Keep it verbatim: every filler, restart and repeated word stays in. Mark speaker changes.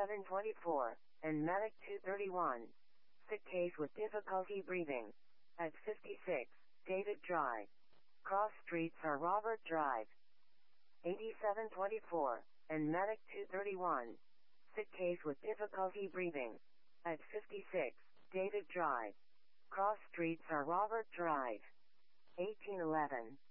Speaker 1: eighty-seven twenty-four, and Medic two thirty-one. Sick case with difficulty breathing. At fifty-six, David Drive. Cross streets are Robert Drive. eighty-seven twenty-four, and Medic two thirty-one. Sick case with difficulty breathing. At fifty-six, David Drive. Cross streets are Robert Drive. eighteen eleven,